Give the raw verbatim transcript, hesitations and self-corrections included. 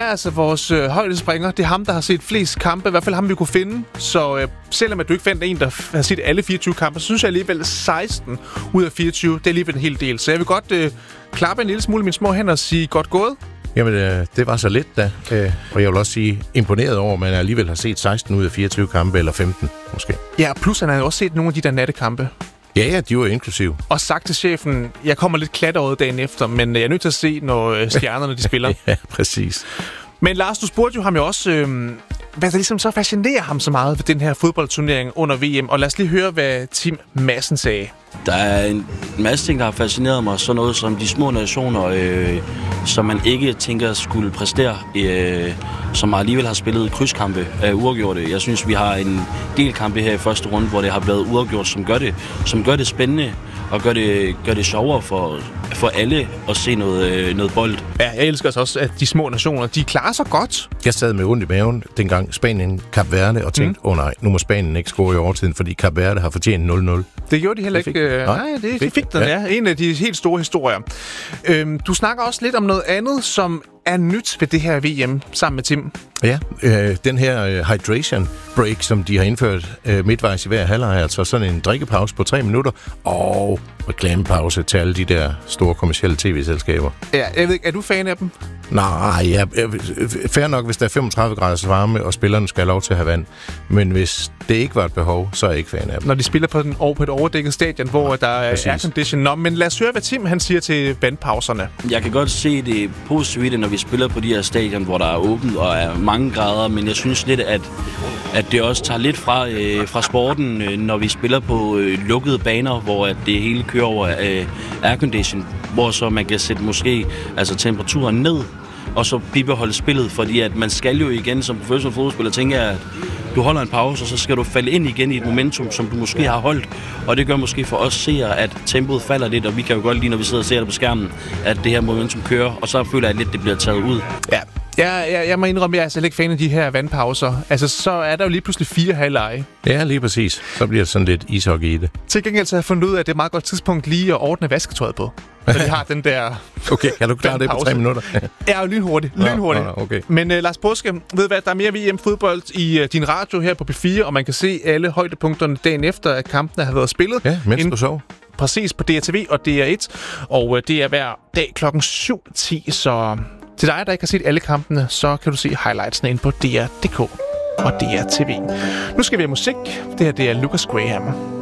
altså vores øh, højdespringer. Det er ham, der har set flest kampe. I hvert fald ham, vi kunne finde. Så øh, selvom at du ikke fandt en, der har set alle fireogtyve kampe, så synes jeg alligevel seksten ud af fireogtyve. Det er alligevel en hel del. Så jeg vil godt øh, klappe en lille smule i mine små hænder og sige godt gået. Jamen, øh, det var så lidt da. Øh, og jeg vil også sige imponeret over, at man alligevel har set seksten ud af fireogtyve kampe, eller femten måske. Ja, plus han har jo også set nogle af de der nattekampe. Ja, ja, de var inklusiv. Og sagt til chefen, jeg kommer lidt klatret dagen efter, men jeg er nødt til at se, når stjernerne de spiller. Ja, præcis. Men Lars, du spurgte jo ham jo også, øh, hvad der ligesom så fascinerer ham så meget ved den her fodboldturnering under V M. Og lad os lige høre, hvad Tim Madsen sagde. Der er en masse ting, der har fascineret mig. Sådan noget som de små nationer, øh, som man ikke tænker skulle præstere, øh, som alligevel har spillet krydskampe af uafgjorte. Jeg synes, vi har en del kampe her i første runde, hvor det har været uafgjort, som gør det, som gør det spændende og gør det, gør det sjovere for, for alle at se noget, øh, noget bold. Ja, jeg elsker også, at de små nationer, de klarer sig godt. Jeg sad med ondt i maven dengang Spanien Kap Verde og tænkte, åh mm. oh, nej, nu må Spanien ikke score i overtiden, fordi Kap Verde har fortjent nul nul. Det gjorde de heller ikke. Øh, nej, det fik, fik den, ja. En af de helt store historier. Øhm, du snakker også lidt om noget andet, som er nyt ved det her V M sammen med Tim. Ja, øh, den her øh, hydration break, som de har indført øh, midtvejs i hver halvleg, altså sådan en drikkepause på tre minutter, og reklamepause til alle de der store kommercielle tv-selskaber. Ja, jeg ved ikke, er du fan af dem? Nej, ja, fair nok, hvis der er femogtredive graders varme, og spillerne skal have lov til at have vand. Men hvis det ikke var et behov, så er jeg ikke fan af dem. Når de spiller på, den, på et overdækket stadion, hvor ja, der er aircondition. Nå, men lad os høre, hvad Tim han siger til vandpauserne. Jeg kan godt se det positive i det, når vi spiller på de her stadion, hvor der er åbent og er mange grader, men jeg synes lidt, at, at det også tager lidt fra, øh, fra sporten, øh, når vi spiller på øh, lukkede baner, hvor at det hele kører over øh, aircondition, hvor så man kan sætte måske altså temperaturen ned, og så bibeholde spillet, fordi at man skal jo igen som professionel fodboldspiller tænke, at du holder en pause, og så skal du falde ind igen i et momentum, som du måske har holdt, og det gør måske for os seere, at tempoet falder lidt, og vi kan jo godt lide, når vi sidder og ser det på skærmen, at det her momentum kører, og så føler jeg lidt, at det bliver taget ud. Ja. Jeg, jeg, jeg må indrømme, at jeg er altså ikke fan af de her vandpauser. Altså, så er der jo lige pludselig fire halvleje. Ja, lige præcis. Så bliver det sådan lidt ishockey i det. Til gengæld så har jeg fundet ud af, at det er et meget godt tidspunkt lige at ordne vasketøjet på. Så vi har den der... Okay, kan du klare det på tre minutter? Ja, lynhurtigt. Lynhurtigt. Nå, nå, okay. Men uh, Lars Påske, ved hvad, der er mere V M-fodbold i uh, din radio her på P fire, og man kan se alle højdepunkterne dagen efter, at kampene har været spillet. Ja, mens du sov. Præcis, på D R T V og D R et. Og uh, det er hver dag klokken syv ti, så... Til dig, der ikke har set alle kampene, så kan du se highlightsene inde på D R punktum D K og D R T V. Nu skal vi have musik. Det her det er Lucas Graham.